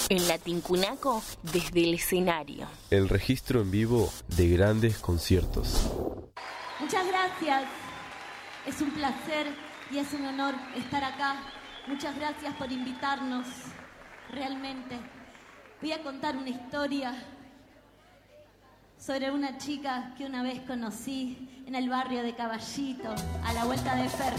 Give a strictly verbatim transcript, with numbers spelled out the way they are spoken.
En la Tincunaco, desde el escenario. El registro en vivo de grandes conciertos. Muchas gracias. Es un placer y es un honor estar acá. Muchas gracias por invitarnos. Realmente. Voy a contar una historia sobre una chica que una vez conocí en el barrio de Caballito, a la vuelta de Ferry.